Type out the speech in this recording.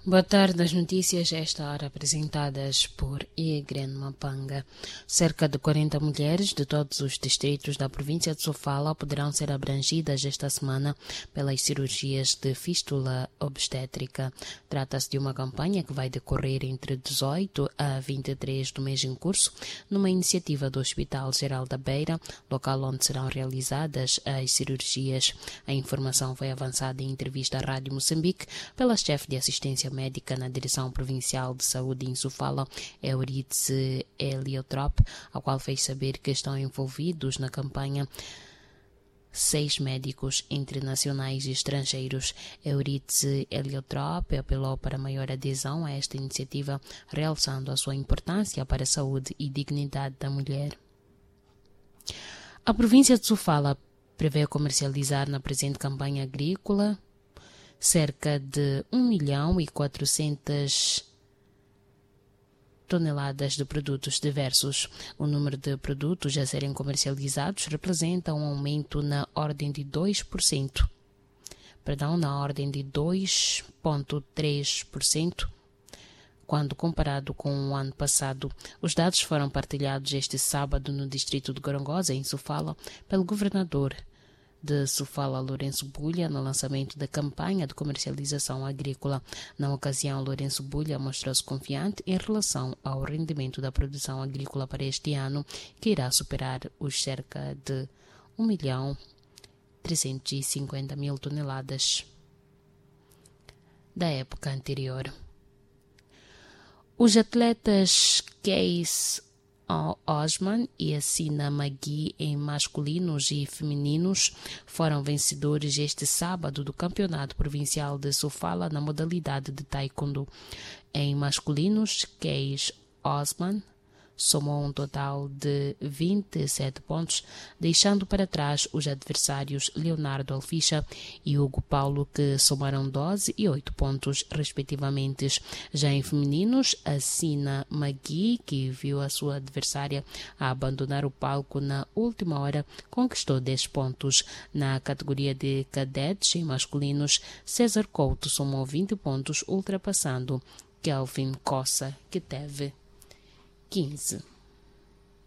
Boa tarde, as notícias a esta hora apresentadas por Egren Mapanga. Cerca de 40 mulheres de todos os distritos da província de Sofala poderão ser abrangidas esta semana pelas cirurgias de fístula obstétrica. Trata-se de uma campanha que vai decorrer entre 18 a 23 do mês em curso, numa iniciativa do Hospital Geral da Beira, local onde serão realizadas as cirurgias. A informação foi avançada em entrevista à Rádio Moçambique pela chefe de assistência médica na Direção Provincial de Saúde em Sofala, Euridice Heliotrope, ao qual fez saber que estão envolvidos na campanha 6 médicos entre nacionais e estrangeiros. Euridice Heliotrope apelou para maior adesão a esta iniciativa, realçando a sua importância para a saúde e dignidade da mulher. A província de Sofala prevê comercializar na presente campanha agrícola cerca de 1.400.000 toneladas de produtos diversos. O número de produtos a serem comercializados representa um aumento na ordem de 2,3%, quando comparado com o ano passado. Os dados foram partilhados este sábado no distrito de Gorongosa, em Sofala, pelo governador de Sofala, Lourenço Bulha, no lançamento da campanha de comercialização agrícola. Na ocasião, Lourenço Bulha mostrou-se confiante em relação ao rendimento da produção agrícola para este ano, que irá superar os cerca de 1.350.000 toneladas da época anterior. Os atletas Keis Osman e Assina Magui em masculinos e femininos foram vencedores este sábado do Campeonato Provincial de Sofala na modalidade de taekwondo. Em masculinos, Keis Osman somou um total de 27 pontos, deixando para trás os adversários Leonardo Alficha e Hugo Paulo, que somaram 12 e 8 pontos, respectivamente. Já em femininos, a Sina Magui, que viu a sua adversária a abandonar o palco na última hora, conquistou 10 pontos. Na categoria de cadetes em masculinos, César Couto somou 20 pontos, ultrapassando Kelvin Cossa, que teve 15.